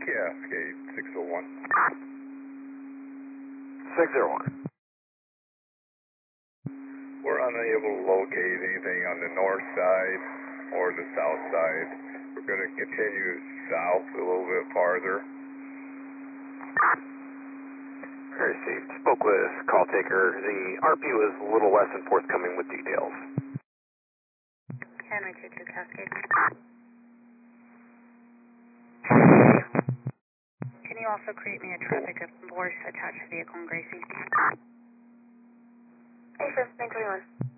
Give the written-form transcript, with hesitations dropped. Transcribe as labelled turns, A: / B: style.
A: Cascade 601.
B: 601.
A: We're unable to locate anything on the north side or the south side. We're going to continue south a little bit farther.
B: Received. Spoke with call taker. The RPU is a little less than forthcoming with details.
C: Henry 22 Cascade. Can you also create me a traffic of Porsche attached vehicle in Gracie?
D: Hey, sir. 921.